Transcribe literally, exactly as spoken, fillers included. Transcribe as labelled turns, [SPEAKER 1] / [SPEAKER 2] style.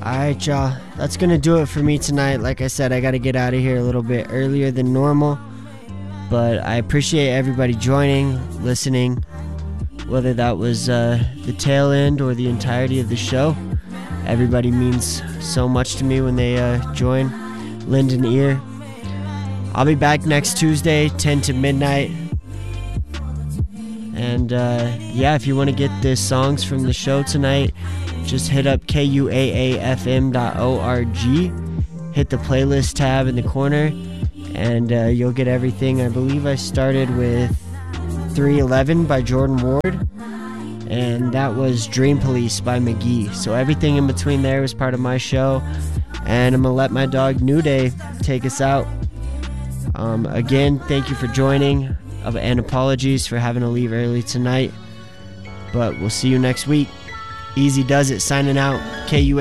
[SPEAKER 1] Alright, y'all. That's going to do it for me tonight. Like I said, I got to get out of here a little bit earlier than normal. But I appreciate everybody joining, listening, whether that was uh, the tail end or the entirety of the show. Everybody means so much to me when they uh, join. Lend an ear. I'll be back next Tuesday, ten to midnight. And uh, yeah, if you want to get the songs from the show tonight, just hit up K U A A F M dot org. Hit the playlist tab in the corner, and uh, you'll get everything. I believe I started with three eleven by Jordan Ward, and that was Dream Police by McGee. So everything in between there was part of my show, and I'm going to let my dog New Day take us out. Um, again, thank you for joining, and apologies for having to leave early tonight, but we'll see you next week. Easy Does It signing out. K U A